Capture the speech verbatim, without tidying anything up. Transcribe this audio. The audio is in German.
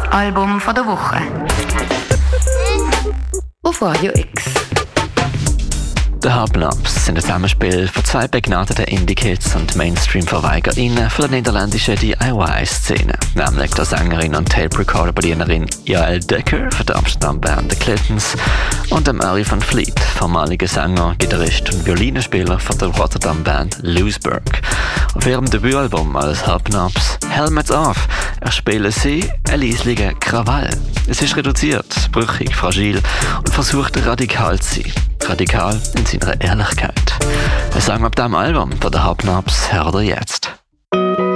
Album von der Woche. Auf Radio X. The Hubnobs sind ein Zusammenspiel von zwei begnadeten Indie-Kids und Mainstream-VerweigerInnen von der niederländischen D I Y-Szene, nämlich der Sängerin und Tape-Recorder-Bedienerin Jael Decker von der Amsterdam-Band The Clintons und dem Ari van Vliet, vormaliger Sänger, Gitarrist und Violinspieler von der Rotterdam-Band Loesberg. Auf ihrem Debütalbum als Hubnobs Helmets Off erspielen sie einen leislichen Krawall. Es ist reduziert, brüchig, fragil und versucht radikal zu sein. Radikal in seiner Ehrlichkeit. Ein Song ab diesem Album von The Hubnobs hört ihr jetzt.